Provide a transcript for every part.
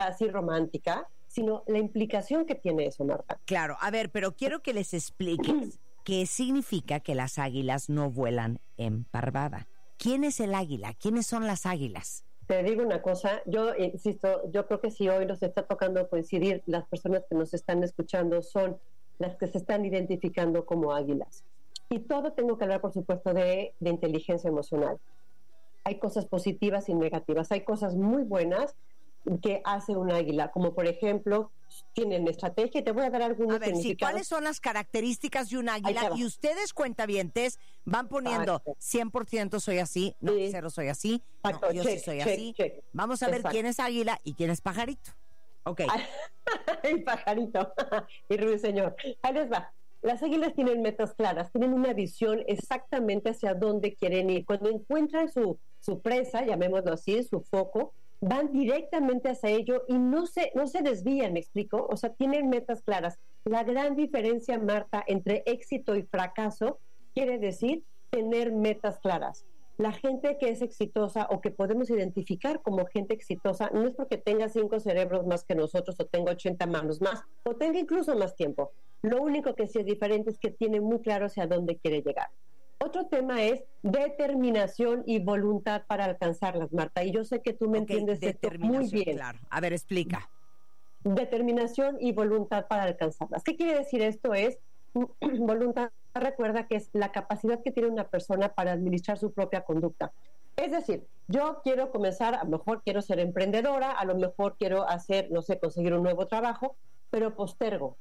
así romántica, sino la implicación que tiene eso, Marta. Claro, a ver, pero quiero que les expliques qué significa que las águilas no vuelan en parvada. ¿Quién es el águila? ¿Quiénes son las águilas? Te digo una cosa, yo insisto, yo creo que si hoy nos está tocando coincidir, las personas que nos están escuchando son las que se están identificando como águilas. Y todo tengo que hablar, por supuesto, de inteligencia emocional. Hay cosas positivas y negativas, hay cosas muy buenas que hace un águila, como por ejemplo, tienen estrategia, y te voy a dar algunos significados. Sí, ¿cuáles son las características de un águila? Y ustedes, cuentavientes, van poniendo 100% soy así, no, 0 soy así, no, yo sí soy así. Vamos a ver quién es águila y quién es pajarito. Ok. El pajarito y ruiseñor. Ahí les va. Las águilas tienen metas claras, tienen una visión exactamente hacia dónde quieren ir. Cuando encuentran su presa, llamémoslo así, su foco, van directamente hacia ello y no se desvían, ¿me explico? O sea, tienen metas claras. La gran diferencia, Marta, entre éxito y fracaso quiere decir tener metas claras. La gente que es exitosa o que podemos identificar como gente exitosa no es porque tenga 5 cerebros más que nosotros o tenga 80 manos más o tenga incluso más tiempo. Lo único que sí es diferente es que tiene muy claro hacia dónde quiere llegar. Otro tema es determinación y voluntad para alcanzarlas, Marta. Y yo sé que tú me entiendes esto muy bien. Claro. A ver, explica. Determinación y voluntad para alcanzarlas. ¿Qué quiere decir esto? Es voluntad. Recuerda que es la capacidad que tiene una persona para administrar su propia conducta. Es decir, yo quiero comenzar, a lo mejor quiero ser emprendedora, a lo mejor quiero hacer, no sé, conseguir un nuevo trabajo, pero postergo.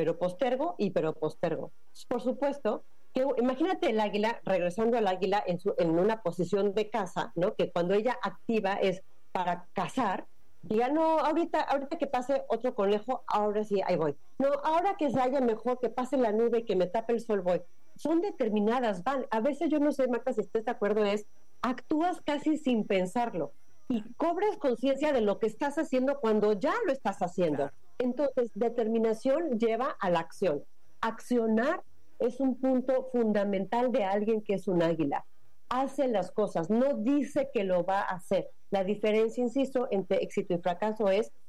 Por supuesto, que imagínate el águila, regresando al águila en una posición de caza, ¿no? Que cuando ella activa es para cazar, diga, no, ahorita que pase otro conejo, ahora sí, ahí voy. No, ahora que se haya mejor, que pase la nube y que me tape el sol, voy. Son determinadas, van. A veces yo no sé, Marta, si estés de acuerdo, actúas casi sin pensarlo y cobras conciencia de lo que estás haciendo cuando ya lo estás haciendo. Claro. Entonces, determinación lleva a la acción. Accionar es un punto fundamental de alguien que es un águila. Hace las cosas, no dice que lo va a hacer. La diferencia, insisto, entre éxito y fracaso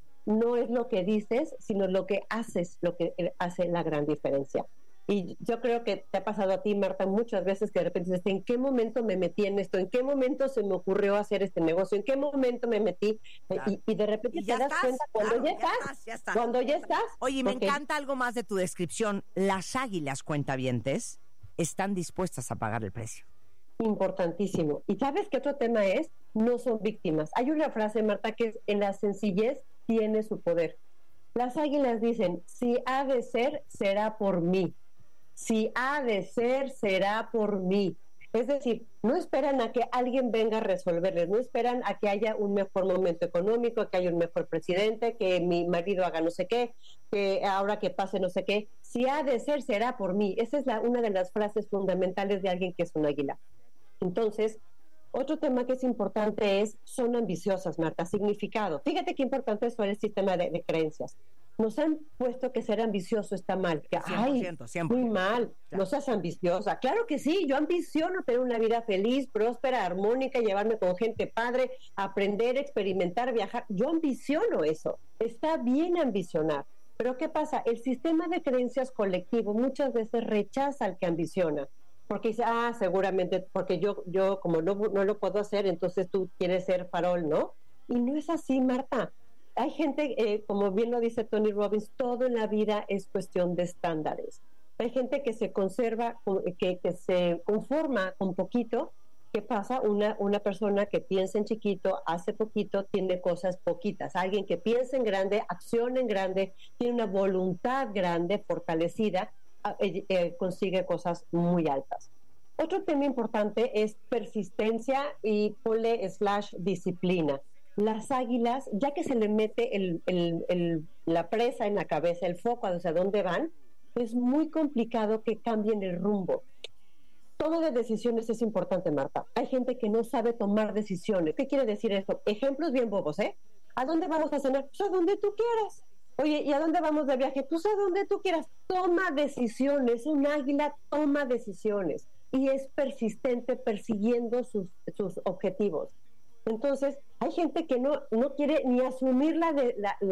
no es lo que dices, sino lo que haces, lo que hace la gran diferencia. Y yo creo que te ha pasado a ti, Marta, muchas veces que de repente dices, ¿en qué momento me metí en esto? ¿En qué momento se me ocurrió hacer este negocio? ¿En qué momento me metí? Claro. Y de repente te das cuenta cuando ya estás. Cuando ya estás. Oye, me encanta algo más de tu descripción. Las águilas, cuentavientes, están dispuestas a pagar el precio. Importantísimo. ¿Y sabes qué otro tema es? No son víctimas. Hay una frase, Marta, que es: en la sencillez tiene su poder. Las águilas dicen, si ha de ser, será por mí. Si ha de ser, será por mí. Es decir, no esperan a que alguien venga a resolverles, no esperan a que haya un mejor momento económico, que haya un mejor presidente, que mi marido haga no sé qué, que ahora que pase no sé qué. Si ha de ser, será por mí. Esa es una de las frases fundamentales de alguien que es un águila. Entonces, otro tema que es importante son ambiciosas, Marta, significado. Fíjate qué importante es el sistema de creencias. Nos han puesto que ser ambicioso está mal. Que, 100%. Muy mal, claro. No seas ambiciosa. Claro que sí, yo ambiciono tener una vida feliz, próspera, armónica, llevarme con gente padre, aprender, experimentar, viajar. Yo ambiciono eso. Está bien ambicionar. Pero ¿qué pasa? El sistema de creencias colectivo muchas veces rechaza al que ambiciona. Porque dice, seguramente, porque yo como no lo puedo hacer, entonces tú quieres ser farol, ¿no? Y no es así, Marta. Hay gente, como bien lo dice Tony Robbins, todo en la vida es cuestión de estándares. Hay gente que se conserva, que se conforma con poquito. ¿Qué pasa? Una persona que piensa en chiquito, hace poquito, tiene cosas poquitas. Alguien que piensa en grande, acciona en grande, tiene una voluntad grande, fortalecida, consigue cosas muy altas. Otro tema importante es persistencia y /disciplina. Las águilas, ya que se le mete la presa en la cabeza, el foco hacia dónde van, es muy complicado que cambien el rumbo. Todo de decisiones es importante, Marta. Hay gente que no sabe tomar decisiones. ¿Qué quiere decir esto? Ejemplos bien bobos, ¿A dónde vamos a cenar? Pues a donde tú quieras. Oye, ¿y a dónde vamos de viaje? Pues a donde tú quieras. Toma decisiones. Un águila toma decisiones y es persistente persiguiendo sus objetivos. Entonces, hay gente que no quiere ni asumir la